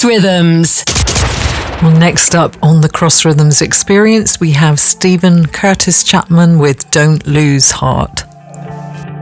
Rhythms. Well, next up on the Cross Rhythms Experience, we have Stephen Curtis Chapman with Don't Lose Heart.